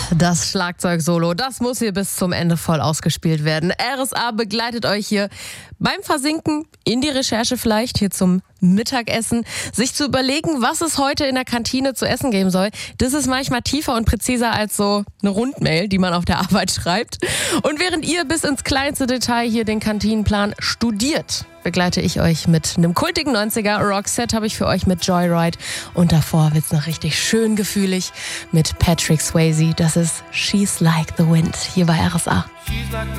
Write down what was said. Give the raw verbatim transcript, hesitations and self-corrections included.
das Schlagzeug-Solo, das muss hier bis zum Ende voll ausgespielt werden. R S A begleitet euch hier beim Versinken in die Recherche vielleicht, hier zum Mittagessen, sich zu überlegen, was es heute in der Kantine zu essen geben soll. Das ist manchmal tiefer und präziser als so eine Rundmail, die man auf der Arbeit schreibt. Und während ihr bis ins kleinste Detail hier den Kantinenplan studiert, begleite ich euch mit einem kultigen neunziger-Rockset, habe ich für euch mit Joyride. Und davor wird's noch richtig schön gefühlig mit Patrick Swayze. Das ist She's Like the Wind hier bei R S A.